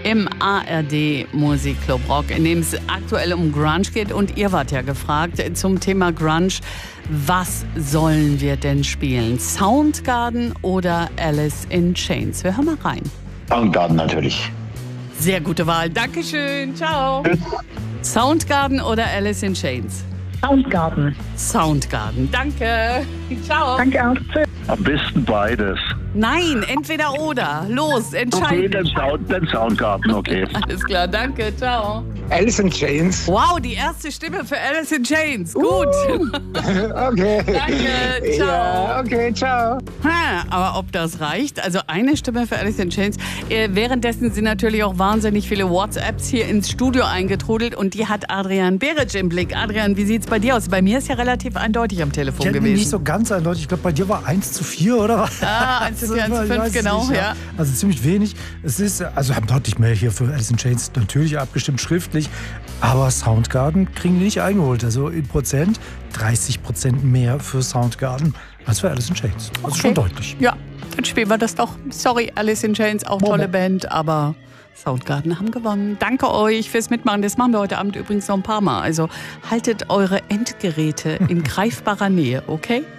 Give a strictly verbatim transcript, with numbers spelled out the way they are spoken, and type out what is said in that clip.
im A R D Musikclub Rock, in dem es aktuell um Grunge geht. Und ihr wart ja gefragt zum Thema Grunge. Was sollen wir denn spielen? Soundgarden oder Alice in Chains? Wir hören mal rein. Soundgarden natürlich. Sehr gute Wahl. Dankeschön. Ciao. Soundgarden oder Alice in Chains? Soundgarden. Soundgarden. Danke. Ciao. Danke auch. Tschüss. Am besten beides. Nein, entweder oder. Los, Okay, entscheiden. dann, Sound, dann Soundgarden, okay. Alles klar, danke. Ciao. Alice in Chains. Wow, die erste Stimme für Alice in Chains. Gut. Uh, okay. Danke. Ciao. Ja, okay, ciao. Ha, aber ob das reicht? Also eine Stimme für Alice in Chains. Äh, währenddessen sind natürlich auch wahnsinnig viele WhatsApps hier ins Studio eingetrudelt und die hat Adrian Beric im Blick. Adrian, wie sieht's bei dir aus? Bei mir ist ja relativ eindeutig am Telefon Ich gewesen. nicht so ganz eindeutig. Ich glaube, bei dir war eins zu vier, oder was? Ah, eins zu vier, eins zu Ich fünf, weiß es genau, nicht, ja. Also ziemlich wenig. Es ist, also haben deutlich mehr hier für Alice in Chains natürlich abgestimmt, schriftlich. Aber Soundgarden kriegen die nicht eingeholt. Also in Prozent dreißig Prozent mehr für Soundgarden als für Alice in Chains. Das ist schon deutlich. Ja, dann spielen wir das doch. Sorry, Alice in Chains, auch Momo. tolle Band, aber Soundgarden haben gewonnen. Danke euch fürs Mitmachen. Das machen wir heute Abend übrigens noch ein paar Mal. Also haltet eure Endgeräte in greifbarer Nähe, okay?